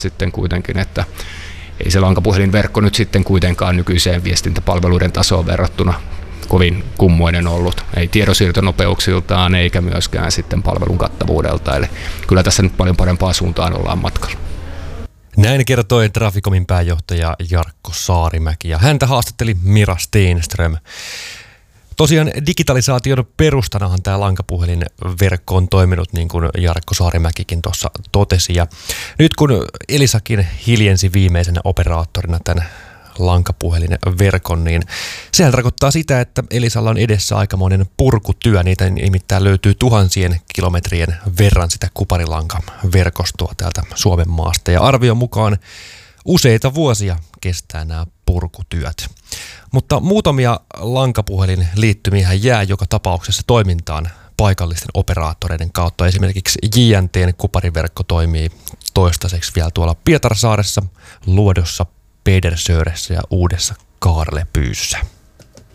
sitten kuitenkin, että ei se lankapuhelinverkko nyt sitten kuitenkaan nykyiseen viestintäpalveluiden tasoon verrattuna kovin kummoinen ollut. Ei tiedonsiirtonopeuksiltaan eikä myöskään sitten palvelun kattavuudelta. Eli kyllä tässä nyt paljon parempaan suuntaan ollaan matkalla. Näin kertoi Traficomin pääjohtaja Jarkko Saarimäki ja häntä haastatteli Mira Stenström. Tosiaan digitalisaation perustanahan tämä lankapuhelinverkko on toiminut, niin kuin Jarkko Saarimäkikin tuossa totesi. Ja nyt kun Elisakin hiljensi viimeisenä operaattorina tämän lankapuhelinverkon, niin sehän tarkoittaa sitä, että Elisalla on edessä aikamoinen purkutyö. Niitä nimittäin löytyy tuhansien kilometrien verran sitä kuparilankaverkostoa täältä Suomen maasta. Ja arvion mukaan useita vuosia kestää nämä purkutyöt. Mutta muutamia lankapuhelin liittymiä jää joka tapauksessa toimintaan paikallisten operaattoreiden kautta. Esimerkiksi JNT:n kupariverkko toimii toistaiseksi vielä tuolla Pietarsaaressa, Luodossa, Pedersöressä ja Uudessa Kaarlepyyssä.